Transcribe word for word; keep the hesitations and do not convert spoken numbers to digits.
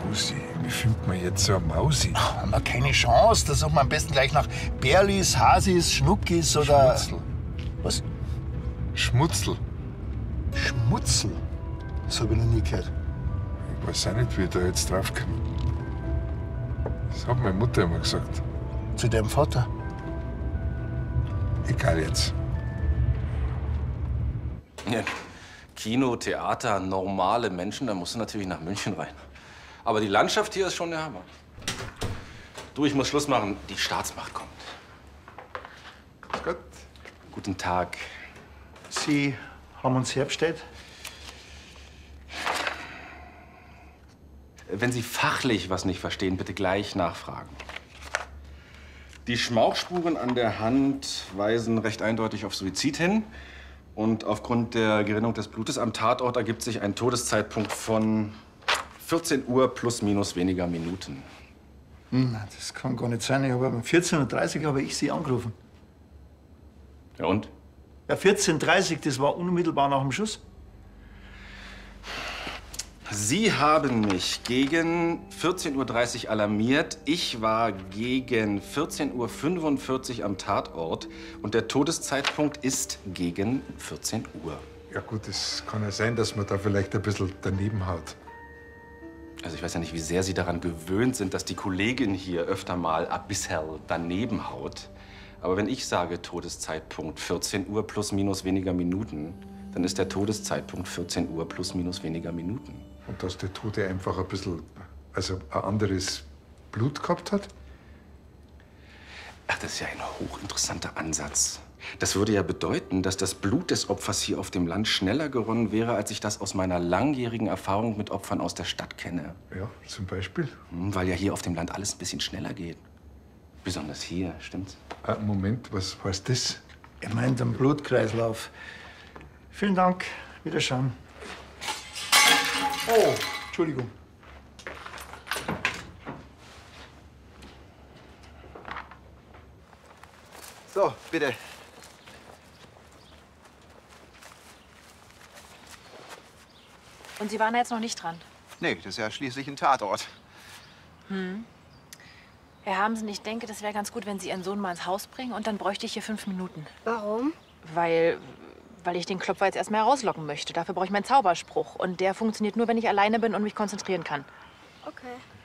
Susi, wie findet man jetzt so eine Mausi? Haben wir keine Chance. Da suchen wir am besten gleich nach Bärlis, Hasis, Schnuckis oder... Schmutzel. Was? Schmutzel. Schmutzel? Das habe ich noch nie gehört. Ich weiß auch nicht, wie ich da jetzt draufkomme. Das hat meine Mutter immer gesagt. Zu deinem Vater? Egal jetzt. Ja. Kino, Theater, normale Menschen, da musst du natürlich nach München rein. Aber die Landschaft hier ist schon der Hammer. Du, ich muss Schluss machen. Die Staatsmacht kommt. Ist gut. Guten Tag. Sie haben uns herbestellt? Wenn Sie fachlich was nicht verstehen, bitte gleich nachfragen. Die Schmauchspuren an der Hand weisen recht eindeutig auf Suizid hin. Und aufgrund der Gerinnung des Blutes am Tatort ergibt sich ein Todeszeitpunkt von vierzehn Uhr plus minus weniger Minuten. Hm, das kann gar nicht sein. Ich habe um vierzehn Uhr dreißig habe ich Sie angerufen. Ja und? Ja, vierzehn Uhr dreißig, das war unmittelbar nach dem Schuss. Sie haben mich gegen vierzehn Uhr dreißig alarmiert. Ich war gegen vierzehn Uhr fünfundvierzig am Tatort. Und der Todeszeitpunkt ist gegen vierzehn Uhr. Ja gut, es kann ja sein, dass man da vielleicht ein bisschen daneben haut. Also ich weiß ja nicht, wie sehr Sie daran gewöhnt sind, dass die Kollegin hier öfter mal ein bisschen daneben haut. Aber wenn ich sage Todeszeitpunkt vierzehn Uhr plus minus weniger Minuten, dann ist der Todeszeitpunkt vierzehn Uhr plus minus weniger Minuten. Und dass der Tote einfach ein bisschen, also ein anderes Blut gehabt hat? Ach, das ist ja ein hochinteressanter Ansatz. Das würde ja bedeuten, dass das Blut des Opfers hier auf dem Land schneller geronnen wäre, als ich das aus meiner langjährigen Erfahrung mit Opfern aus der Stadt kenne. Ja, zum Beispiel? Hm, weil ja hier auf dem Land alles ein bisschen schneller geht. Besonders hier, stimmt's? Äh, Moment, was heißt das? Er meint am Blutkreislauf. Vielen Dank. Wiederschauen. Oh, Entschuldigung. So, bitte. Und Sie waren jetzt noch nicht dran? Nee, das ist ja schließlich ein Tatort. Hm. Herr Hamsen, ich denke, das wäre ganz gut, wenn Sie Ihren Sohn mal ins Haus bringen und dann bräuchte ich hier fünf Minuten. Warum? Weil, weil ich den Klopfer jetzt erstmal herauslocken möchte. Dafür brauche ich meinen Zauberspruch. Und der funktioniert nur, wenn ich alleine bin und mich konzentrieren kann. Okay.